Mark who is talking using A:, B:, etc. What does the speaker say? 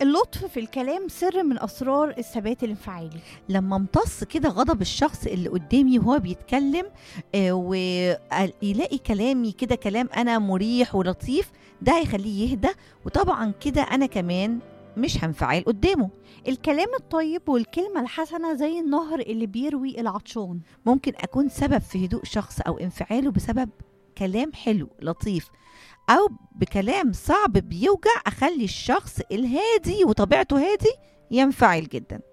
A: اللطف في الكلام سر من أسرار الثبات الانفعالي.
B: لما امتص كده غضب الشخص اللي قدامي وهو بيتكلم، ويلاقي كلامي كده كلام أنا مريح ولطيف، ده هيخليه يهدى، وطبعا كده أنا كمان مش هنفعل قدامه.
A: الكلام الطيب والكلمة الحسنة زي النهر اللي بيروي العطشان.
B: ممكن أكون سبب في هدوء شخص أو انفعاله بسبب كلام حلو لطيف، أو بكلام صعب بيوجع أخلي الشخص الهادي وطبيعته هادي ينفعل جدا.